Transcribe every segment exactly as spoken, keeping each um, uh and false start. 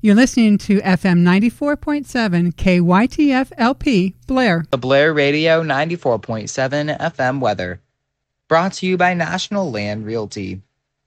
You're listening to F M ninety-four point seven K Y T F L P, Blair. The Blair Radio ninety-four point seven F M weather. Brought to you by National Land Realty.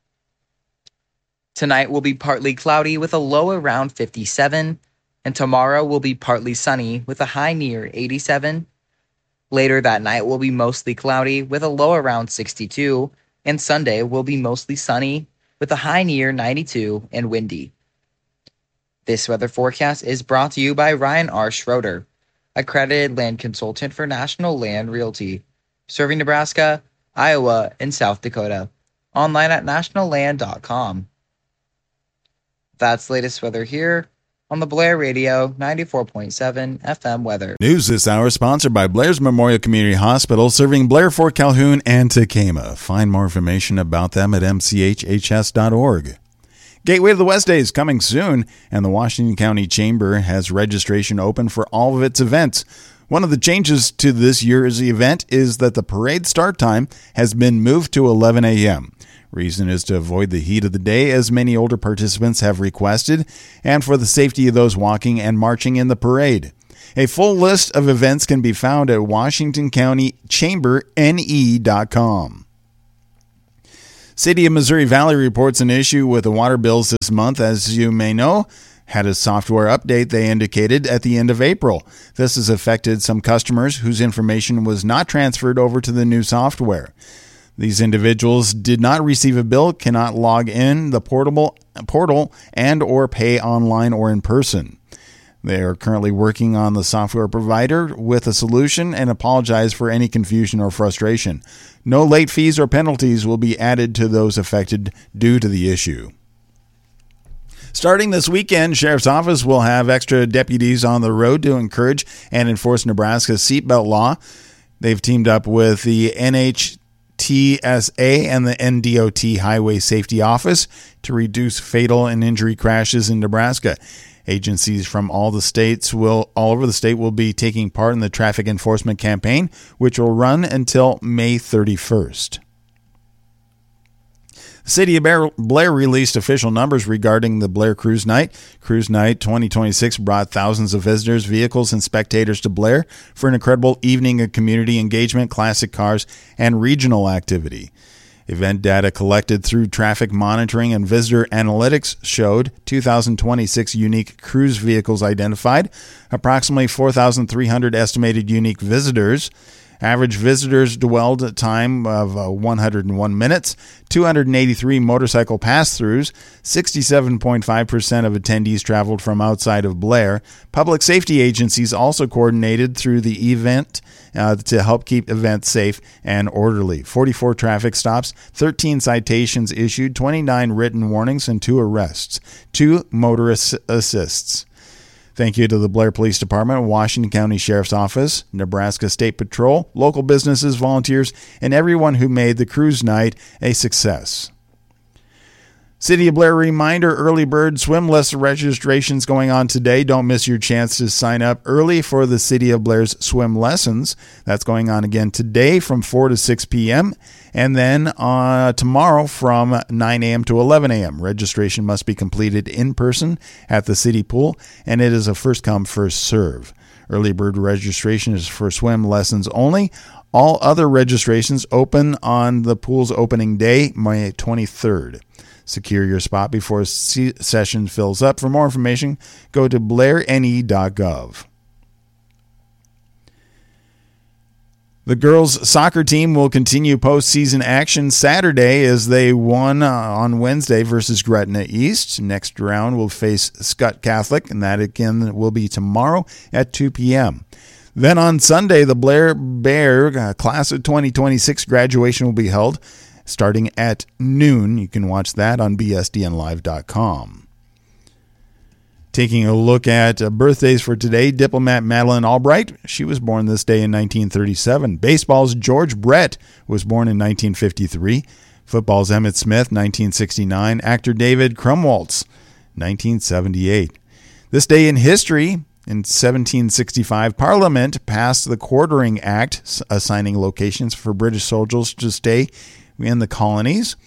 Tonight will be partly cloudy with a low around fifty-seven, and tomorrow will be partly sunny with a high near eighty-seven. Later that night will be mostly cloudy with a low around sixty-two, and Sunday will be mostly sunny with a high near ninety-two and windy. This weather forecast is brought to you by Ryan R. Schroeder, accredited land consultant for National Land Realty, serving Nebraska, Iowa, and South Dakota. Online at national land dot com. That's latest weather here on the Blair Radio ninety-four point seven F M weather. News this hour sponsored by Blair's Memorial Community Hospital, serving Blair, Fort Calhoun, and Tacoma. Find more information about them at m c h h s dot org. Gateway to the West Day is coming soon, and the Washington County Chamber has registration open for all of its events. One of the changes to this year's event is that the parade start time has been moved to eleven a.m. Reason is to avoid the heat of the day, as many older participants have requested, and for the safety of those walking and marching in the parade. A full list of events can be found at washington county chamber n e dot com. City of Missouri Valley reports an issue with the water bills this month. As you may know, had a software update, they indicated, at the end of April. This has affected some customers whose information was not transferred over to the new software. These individuals did not receive a bill, cannot log in the portable portal, and or pay online or in person. They are currently working on the software provider with a solution and apologize for any confusion or frustration. No late fees or penalties will be added to those affected due to the issue. Starting this weekend, Sheriff's Office will have extra deputies on the road to encourage and enforce Nebraska's seatbelt law. They've teamed up with the N H T S A and the N D O T Highway Safety Office to reduce fatal and injury crashes in Nebraska. Agencies from all the states will, all over the state will be taking part in the traffic enforcement campaign, which will run until May thirty-first. The City of Blair released official numbers regarding the Blair Cruise Night. Cruise Night twenty twenty-six brought thousands of visitors, vehicles, and spectators to Blair for an incredible evening of community engagement, classic cars, and regional activity. Event data collected through traffic monitoring and visitor analytics showed two thousand twenty-six unique cruise vehicles identified, approximately four thousand three hundred estimated unique visitors. Average visitors dwelled time of uh, one hundred one minutes, two hundred eighty-three motorcycle pass-throughs, sixty-seven point five percent of attendees traveled from outside of Blair. Public safety agencies also coordinated through the event uh, to help keep events safe and orderly. forty-four traffic stops, thirteen citations issued, twenty-nine written warnings, and two arrests, two motorist assists. Thank you to the Blair Police Department, Washington County Sheriff's Office, Nebraska State Patrol, local businesses, volunteers, and everyone who made the cruise night a success. City of Blair reminder, early bird swim lesson registrations going on today. Don't miss your chance to sign up early for the City of Blair's swim lessons. That's going on again today from four to six p.m. and then uh, tomorrow from nine a.m. to eleven a.m. Registration must be completed in person at the city pool, and it is a first come, first serve. Early bird registration is for swim lessons only. All other registrations open on the pool's opening day, May twenty-third. Secure your spot before session fills up. For more information, go to blair n e dot gov. The girls' soccer team will continue postseason action Saturday as they won uh, on Wednesday versus Gretna East. Next round will face Scott Catholic, and that again will be tomorrow at two p.m. Then on Sunday, the Blair Bear uh, Class of twenty twenty-six graduation will be held starting at noon. You can watch that on b s d n live dot com. Taking a look at uh, birthdays for today, diplomat Madeleine Albright. She was born this day in nineteen thirty-seven. Baseball's George Brett was born in nineteen fifty-three. Football's Emmitt Smith, nineteen sixty-nine. Actor David Krumholtz, nineteen seventy-eight. This day in history, in seventeen sixty-five, Parliament passed the Quartering Act, assigning locations for British soldiers to stay in the colonies.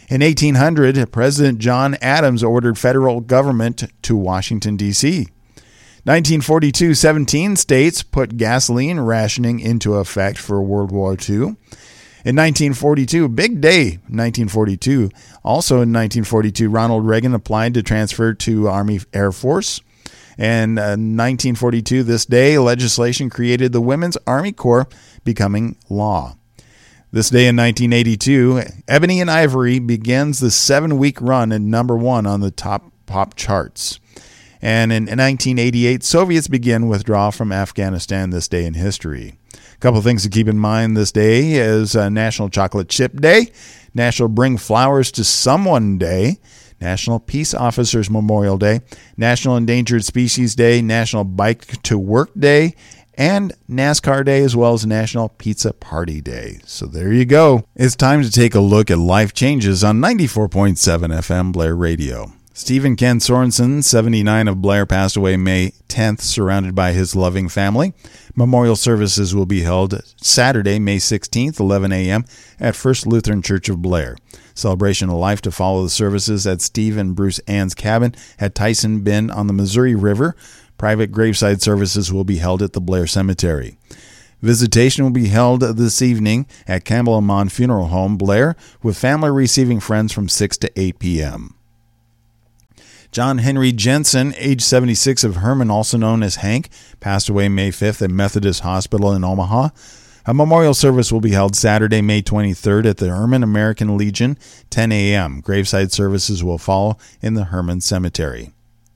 In eighteen hundred, President John Adams ordered federal government to Washington, D C nineteen forty-two, seventeen states put gasoline rationing into effect for World War Two. In nineteen forty-two, big day, nineteen forty-two. Also in nineteen forty-two, Ronald Reagan applied to transfer to Army Air Force. And uh, nineteen forty-two, this day, legislation created the Women's Army Corps, becoming law. This day in nineteen eighty-two, Ebony and Ivory begins the seven-week run at number one on the top pop charts. And in nineteen eighty-eight, Soviets begin withdrawal from Afghanistan this day in history. A couple of things to keep in mind this day is uh, National Chocolate Chip Day, National Bring Flowers to Someone Day, National Peace Officers Memorial Day, National Endangered Species Day, National Bike to Work Day, and NASCAR Day, as well as National Pizza Party Day. So there you go. It's time to take a look at life changes on ninety-four point seven F M Blair Radio. Stephen Ken Sorensen, seventy-nine, of Blair, passed away May tenth, surrounded by his loving family. Memorial services will be held Saturday, May sixteenth, eleven a.m. at First Lutheran Church of Blair. Celebration of life to follow the services at Steve and Bruce Ann's cabin at Tyson Bend on the Missouri River. Private graveside services will be held at the Blair Cemetery. Visitation will be held this evening at Campbell Amon Funeral Home, Blair, with family receiving friends from six to eight p.m. John Henry Jensen, age seventy-six, of Herman, also known as Hank, passed away May fifth at Methodist Hospital in Omaha. A memorial service will be held Saturday, May twenty-third at the Herman American Legion, ten a.m. Graveside services will follow in the Herman Cemetery.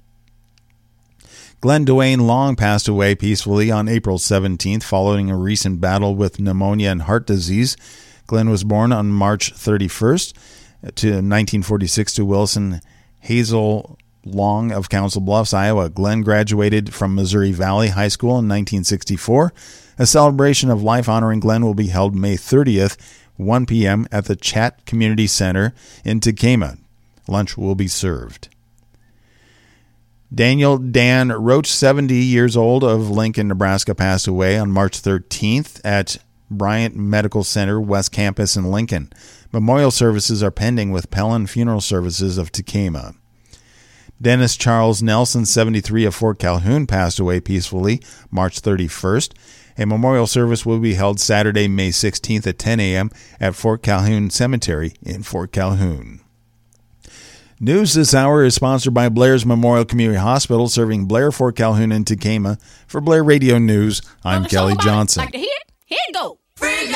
Glenn Dwayne Long passed away peacefully on April seventeenth following a recent battle with pneumonia and heart disease. Glenn was born on March thirty-first to nineteen forty-six to Wilson Hazel Long of Council Bluffs, Iowa. Glenn graduated from Missouri Valley High School in nineteen sixty-four. A celebration of life honoring Glenn will be held May thirtieth, one p.m. at the Chat Community Center in Tekamah. Lunch will be served. Daniel Dan Roach, seventy years old, of Lincoln, Nebraska, passed away on March thirteenth at Bryant Medical Center, West Campus in Lincoln. Memorial services are pending with Pellin Funeral Services of Tekamah. Dennis Charles Nelson, seventy-three, of Fort Calhoun, passed away peacefully March thirty-first. A memorial service will be held Saturday, May sixteenth at ten a.m. at Fort Calhoun Cemetery in Fort Calhoun. News this hour is sponsored by Blair's Memorial Community Hospital, serving Blair, Fort Calhoun, and Tekamah. For Blair Radio News, I'm Kelly Johnson. Like to hear it? Here you go. Free